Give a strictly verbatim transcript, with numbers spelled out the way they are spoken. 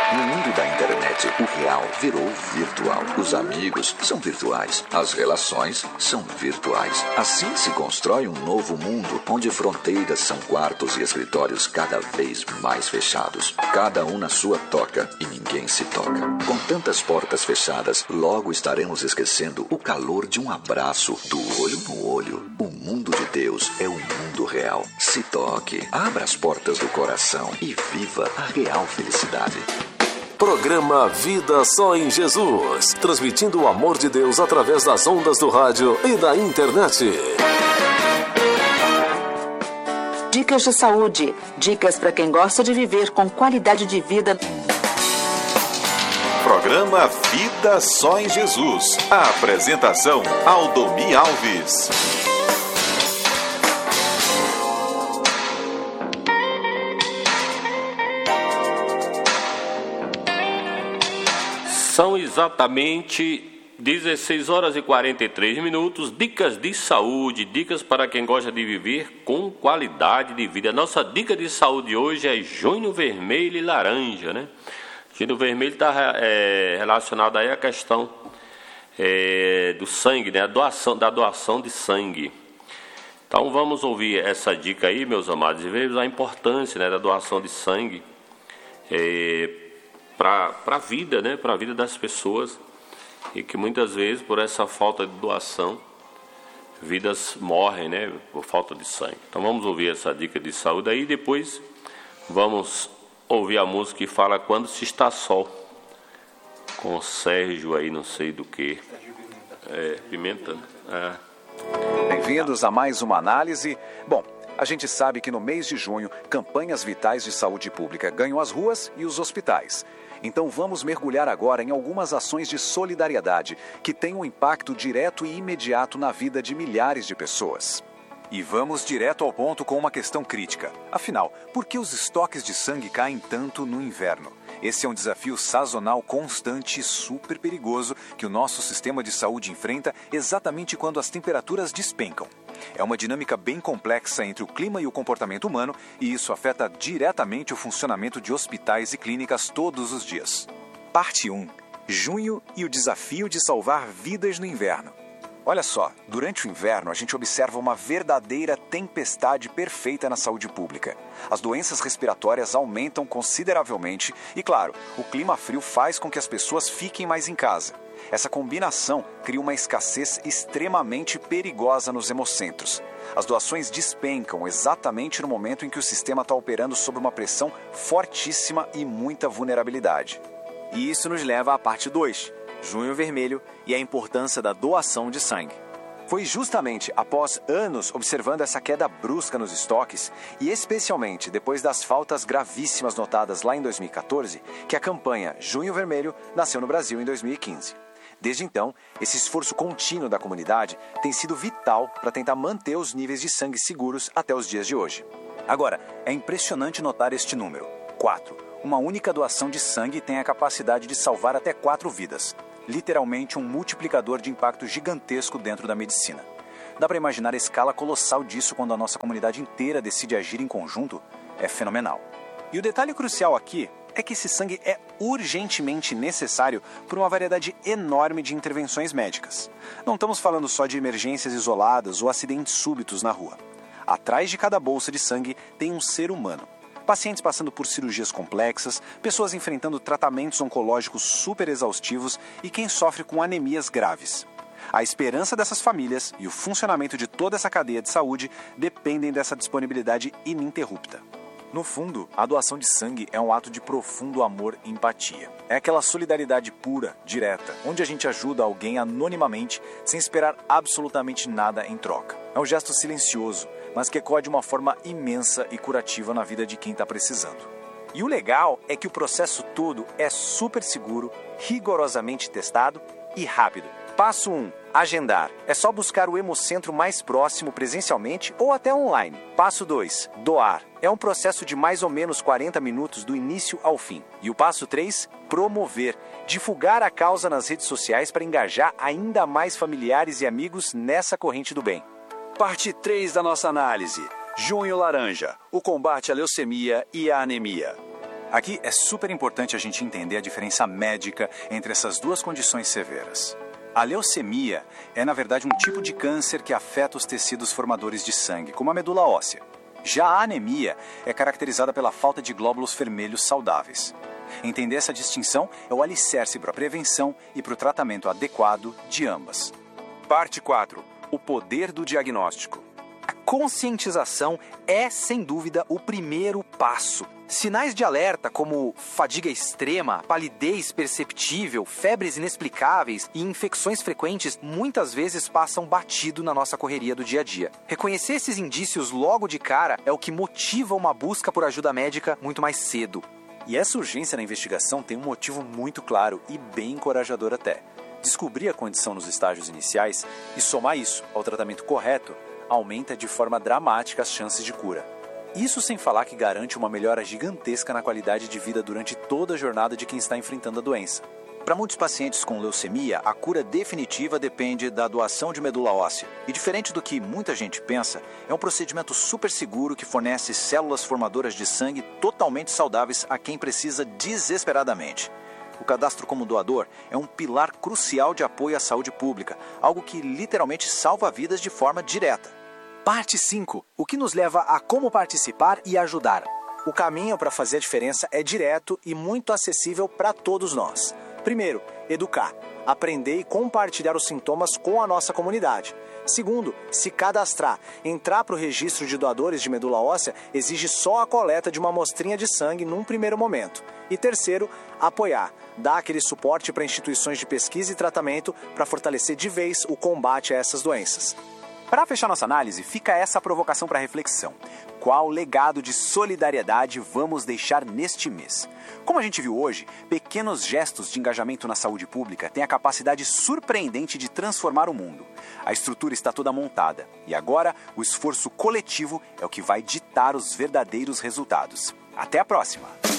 No mundo da internet, o real virou virtual. Os amigos são virtuais. As relações são virtuais. Assim se constrói um novo mundo, onde fronteiras são quartos e escritórios cada vez mais fechados. Cada um na sua toca e ninguém se toca. Com tantas portas fechadas, logo estaremos esquecendo o calor de um abraço, do olho no olho. O mundo de Deus é o mundo real. Se toque, abra as portas do coração e viva a real felicidade. Programa Vida Só em Jesus, transmitindo o amor de Deus através das ondas do rádio e da internet. Dicas de saúde, dicas para quem gosta de viver com qualidade de vida. Programa Vida Só em Jesus. A apresentação, Aldomi Alves. São exatamente dezesseis horas e quarenta e três minutos. Dicas de saúde, dicas para quem gosta de viver com qualidade de vida. A nossa dica de saúde hoje é junho vermelho e laranja, né? Junho vermelho está é, relacionado aí à questão é, do sangue, né? A doação, da doação de sangue. Então vamos ouvir essa dica aí, meus amados, e ver a importância, né, da doação de sangue. É, para a vida, né, para a vida das pessoas, e que muitas vezes por essa falta de doação vidas morrem, né, por falta de sangue. Então vamos ouvir essa dica de saúde aí, depois vamos ouvir a música que fala Quando Se Está Sol, com o Sérgio aí, não sei do que, é, Pimenta, é. Bem-vindos a mais uma análise. Bom, a gente sabe que no mês de junho, campanhas vitais de saúde pública ganham as ruas e os hospitais. Então vamos mergulhar agora em algumas ações de solidariedade que têm um impacto direto e imediato na vida de milhares de pessoas. E vamos direto ao ponto com uma questão crítica. Afinal, por que os estoques de sangue caem tanto no inverno? Esse é um desafio sazonal constante e super perigoso que o nosso sistema de saúde enfrenta exatamente quando as temperaturas despencam. É uma dinâmica bem complexa entre o clima e o comportamento humano e isso afeta diretamente o funcionamento de hospitais e clínicas todos os dias. Parte um. Junho e o desafio de salvar vidas no inverno. Olha só, durante o inverno a gente observa uma verdadeira tempestade perfeita na saúde pública. As doenças respiratórias aumentam consideravelmente e, claro, o clima frio faz com que as pessoas fiquem mais em casa. Essa combinação cria uma escassez extremamente perigosa nos hemocentros. As doações despencam exatamente no momento em que o sistema está operando sob uma pressão fortíssima e muita vulnerabilidade. E isso nos leva à parte dois. Junho Vermelho e a importância da doação de sangue. Foi justamente após anos observando essa queda brusca nos estoques e especialmente depois das faltas gravíssimas notadas lá em dois mil e quatorze que a campanha Junho Vermelho nasceu no Brasil em dois mil e quinze. Desde então, esse esforço contínuo da comunidade tem sido vital para tentar manter os níveis de sangue seguros até os dias de hoje. Agora, é impressionante notar este número, quatro. Uma única doação de sangue tem a capacidade de salvar até quatro vidas. Literalmente um multiplicador de impacto gigantesco dentro da medicina. Dá para imaginar a escala colossal disso quando a nossa comunidade inteira decide agir em conjunto? É fenomenal. E o detalhe crucial aqui é que esse sangue é urgentemente necessário por uma variedade enorme de intervenções médicas. Não estamos falando só de emergências isoladas ou acidentes súbitos na rua. Atrás de cada bolsa de sangue tem um ser humano. Pacientes passando por cirurgias complexas, pessoas enfrentando tratamentos oncológicos super exaustivos e quem sofre com anemias graves. A esperança dessas famílias e o funcionamento de toda essa cadeia de saúde dependem dessa disponibilidade ininterrupta. No fundo, a doação de sangue é um ato de profundo amor e empatia. É aquela solidariedade pura, direta, onde a gente ajuda alguém anonimamente, sem esperar absolutamente nada em troca. É um gesto silencioso, mas que ecoa de uma forma imensa e curativa na vida de quem está precisando. E o legal é que o processo todo é super seguro, rigorosamente testado e rápido. Passo um. Agendar. É só buscar o hemocentro mais próximo presencialmente ou até online. Passo dois. Doar. É um processo de mais ou menos quarenta minutos do início ao fim. E o passo três. Promover. Divulgar a causa nas redes sociais para engajar ainda mais familiares e amigos nessa corrente do bem. Parte três da nossa análise. Junho Laranja. O combate à leucemia e à anemia. Aqui é super importante a gente entender a diferença médica entre essas duas condições severas. A leucemia é, na verdade, um tipo de câncer que afeta os tecidos formadores de sangue, como a medula óssea. Já a anemia é caracterizada pela falta de glóbulos vermelhos saudáveis. Entender essa distinção é o alicerce para a prevenção e para o tratamento adequado de ambas. Parte quatro. O poder do diagnóstico. A conscientização é, sem dúvida, o primeiro passo. Sinais de alerta como fadiga extrema, palidez perceptível, febres inexplicáveis e infecções frequentes muitas vezes passam batido na nossa correria do dia a dia. Reconhecer esses indícios logo de cara é o que motiva uma busca por ajuda médica muito mais cedo. E essa urgência na investigação tem um motivo muito claro e bem encorajador até. Descobrir a condição nos estágios iniciais e somar isso ao tratamento correto aumenta de forma dramática as chances de cura. Isso sem falar que garante uma melhora gigantesca na qualidade de vida durante toda a jornada de quem está enfrentando a doença. Para muitos pacientes com leucemia, a cura definitiva depende da doação de medula óssea. E diferente do que muita gente pensa, é um procedimento super seguro que fornece células formadoras de sangue totalmente saudáveis a quem precisa desesperadamente. O cadastro como doador é um pilar crucial de apoio à saúde pública, algo que literalmente salva vidas de forma direta. Parte cinco. O que nos leva a como participar e ajudar. O caminho para fazer a diferença é direto e muito acessível para todos nós. Primeiro, educar. Aprender e compartilhar os sintomas com a nossa comunidade. Segundo, se cadastrar. Entrar para o registro de doadores de medula óssea exige só a coleta de uma amostrinha de sangue num primeiro momento. E terceiro, apoiar. Dar aquele suporte para instituições de pesquisa e tratamento para fortalecer de vez o combate a essas doenças. Para fechar nossa análise, fica essa provocação para reflexão. Qual legado de solidariedade vamos deixar neste mês? Como a gente viu hoje, pequenos gestos de engajamento na saúde pública têm a capacidade surpreendente de transformar o mundo. A estrutura está toda montada e agora o esforço coletivo é o que vai ditar os verdadeiros resultados. Até a próxima!